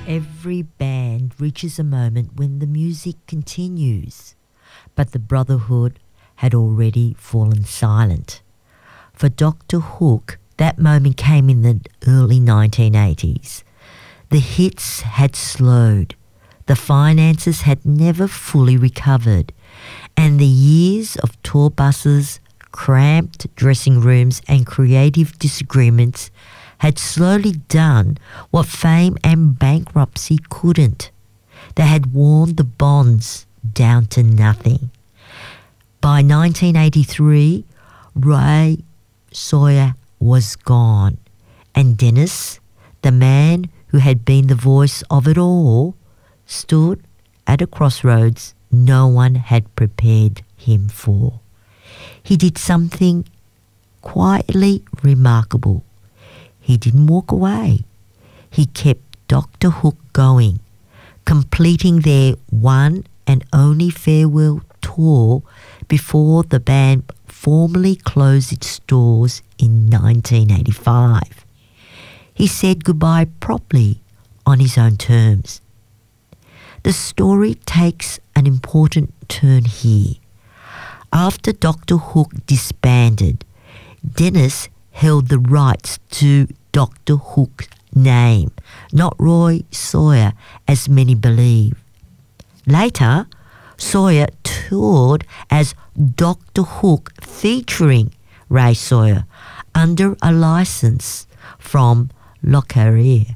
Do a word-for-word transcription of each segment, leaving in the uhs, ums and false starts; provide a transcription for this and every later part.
Every band reaches a moment when the music continues, but the Brotherhood had already fallen silent. For Doctor Hook, that moment came in the early nineteen eighties. The hits had slowed, the finances had never fully recovered, and the years of tour buses, cramped dressing rooms and creative disagreements had slowly done what fame and bankruptcy couldn't. They had worn the bonds down to nothing. By nineteen eighty-three, Ray Sawyer was gone, and Dennis, the man who had been the voice of it all, stood at a crossroads no one had prepared him for. He did something quietly remarkable. He didn't walk away. He kept Doctor Hook going, completing their one and only farewell tour before the band formally closed its doors in nineteen eighty-five. He said goodbye properly on his own terms. The story takes an important turn here. After Doctor Hook disbanded, Dennis held the rights to Doctor Hook's name, not Roy Sawyer, as many believe. Later, Sawyer toured as Doctor Hook featuring Ray Sawyer under a license from Lockyer.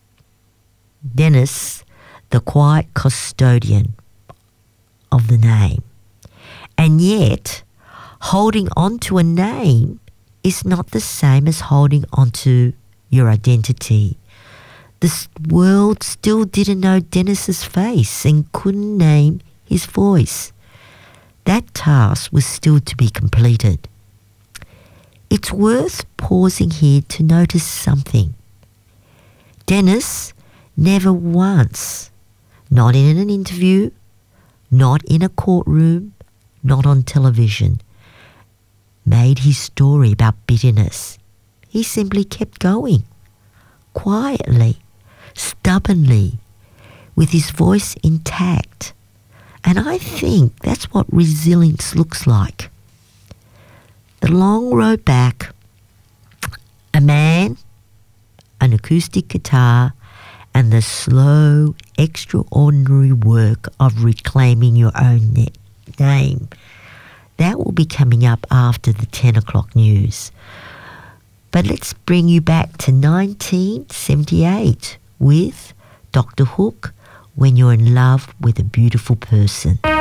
Dennis, the quiet custodian of the name. And yet, holding on to a name is not the same as holding on to your identity. The world still didn't know Dennis's face and couldn't name his voice. That task was still to be completed. It's worth pausing here to notice something. Dennis never once, not in an interview, not in a courtroom, not on television, made his story about bitterness. He simply kept going, quietly, stubbornly, with his voice intact. And I think that's what resilience looks like. The long road back, a man, an acoustic guitar, and the slow, extraordinary work of reclaiming your own ne- name. That will be coming up after the ten o'clock news. But let's bring you back to nineteen seventy-eight with Doctor Hook, When You're in Love with a Beautiful Person.